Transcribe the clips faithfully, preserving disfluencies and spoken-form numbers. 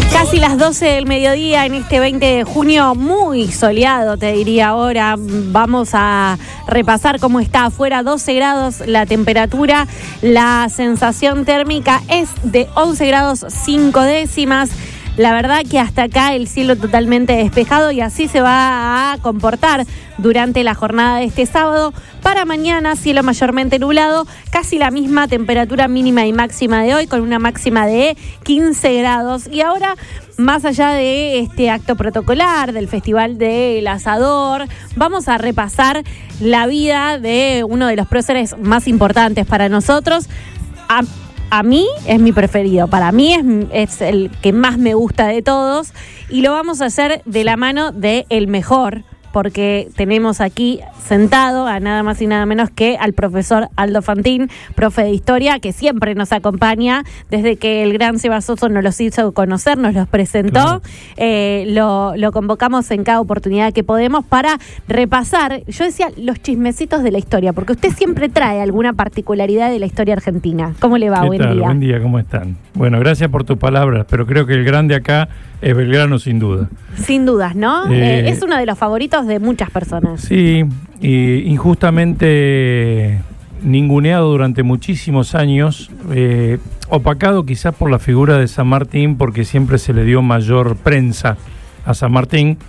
Casi las doce del mediodía en este veinte de junio, muy soleado te diría ahora. Vamos a repasar cómo está afuera, doce grados la temperatura, la sensación térmica es de once grados cinco décimas. La verdad que hasta acá el cielo totalmente despejado y así se va a comportar durante la jornada de este sábado. Para mañana, cielo mayormente nublado, casi la misma temperatura mínima y máxima de hoy, con una máxima de quince grados. Y ahora, más allá de este acto protocolar del Festival del Asador, vamos a repasar la vida de uno de los próceres más importantes para nosotros. A A mí es mi preferido, para mí es, es el que más me gusta de todos y lo vamos a hacer de la mano de el mejor, porque tenemos aquí sentado a nada más y nada menos que al profesor Aldo Fantín, profe de historia, que siempre nos acompaña desde que el gran Seba Soso nos los hizo conocer, nos los presentó. Claro. Eh, lo, lo convocamos en cada oportunidad que podemos para repasar, yo decía, los chismecitos de la historia, porque usted siempre trae alguna particularidad de la historia argentina. ¿Cómo le va? Buen tal? día. Buen día, ¿cómo están? Bueno, gracias por tus palabras, pero creo que el grande acá es Belgrano sin duda. Sin dudas, ¿no? Eh, eh, es uno de los favoritos de muchas personas. Sí, y injustamente ninguneado durante muchísimos años, eh, opacado quizás por la figura de San Martín, porque siempre se le dio mayor prensa a San Martín,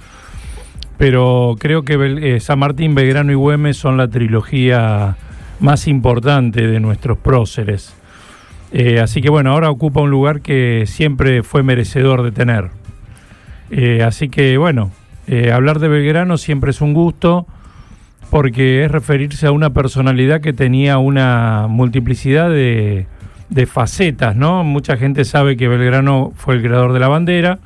pero creo que Bel- eh, San Martín, Belgrano y Güemes son la trilogía más importante de nuestros próceres. Eh, así que bueno, ahora ocupa un lugar que siempre fue merecedor de tener. Eh, así que bueno, eh, hablar de Belgrano siempre es un gusto, porque es referirse a una personalidad que tenía una multiplicidad de, de facetas, ¿no? Mucha gente sabe que Belgrano fue el creador de la bandera,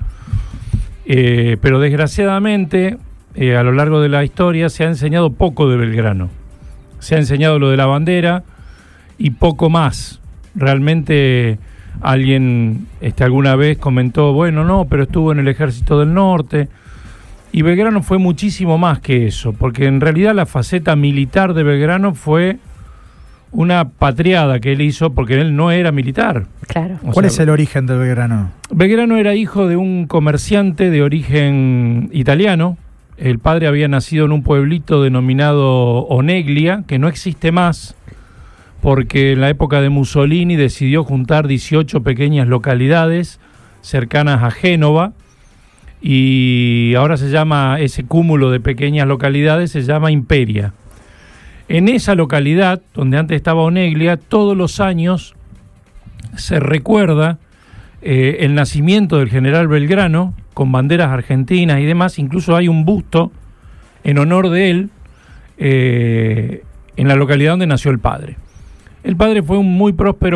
eh, pero desgraciadamente eh, a lo largo de la historia se ha enseñado poco de Belgrano. Se ha enseñado lo de la bandera y poco más. Realmente alguien este, alguna vez comentó, bueno, no, pero estuvo en el Ejército del Norte. Y Belgrano fue muchísimo más que eso, porque en realidad la faceta militar de Belgrano fue una patriada que él hizo, porque él no era militar. Claro. O ¿Cuál sea, es el origen de Belgrano? Belgrano era hijo de un comerciante de origen italiano. El padre había nacido en un pueblito denominado Oneglia, que no existe más, porque en la época de Mussolini decidió juntar dieciocho pequeñas localidades cercanas a Génova, y ahora se llama, ese cúmulo de pequeñas localidades se llama Imperia. En esa localidad, donde antes estaba Oneglia, todos los años se recuerda eh, el nacimiento del general Belgrano, con banderas argentinas y demás. Incluso hay un busto en honor de él eh, en la localidad donde nació el padre. El padre fue un muy próspero